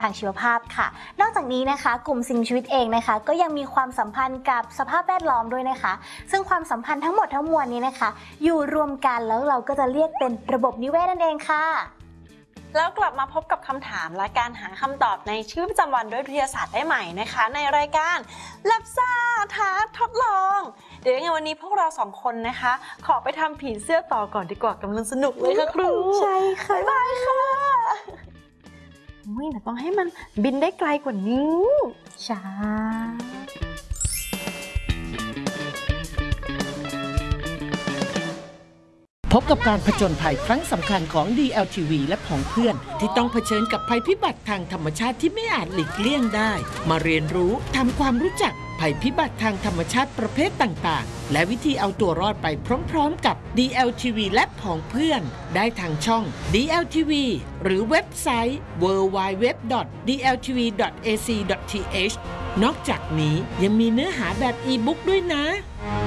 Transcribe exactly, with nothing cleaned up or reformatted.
ทางชีวภาพค่ะนอกจากนี้นะคะกลุ่มสิ่งมีชีวิตเองนะคะก็ยังมีความสัมพันธ์กับสภาพแวดล้อมด้วยนะคะซึ่งความสัมพันธ์ทั้งหมดทั้งมวลนี้นะคะอยู่รวมกันแล้วเราก็จะเรียกเป็นระบบนิเวศนั่นเองค่ะแล้วกลับมาพบกับคำถามและการหาคำตอบในชีวิตประจำวันด้วยวิทยาศาสตร์ได้ใหม่นะคะในรายการลับซ่าท้าทดลองเดี๋ยวยังไงวันนี้พวกเราสองคนนะคะขอไปทำผีเสื้อต่อก่อนดีกว่ากำลังสนุกเลยค่ะครูใช่ค่ะบ๊ายบายค่ะไม่ต้องให้มันบินได้ไกลกว่านี้ช้าพบกับการผจญภัยครั้งสำคัญของ ดี แอล ที วี และผองเพื่อนที่ต้องเผชิญกับภัยพิบัติทางธรรมชาติที่ไม่อาจหลีกเลี่ยงได้มาเรียนรู้ทำความรู้จักภัยพิบัติทางธรรมชาติประเภทต่างๆและวิธีเอาตัวรอดไปพร้อมๆกับ ดี แอล ที วี และผองเพื่อนได้ทางช่อง ดี แอล ที วี หรือเว็บไซต์ ดับเบิลยู ดับเบิลยู ดับเบิลยู ดอท ดี แอล ที วี ดอท เอ ซี ดอท ที เอช นอกจากนี้ยังมีเนื้อหาแบบอีบุ๊กด้วยนะ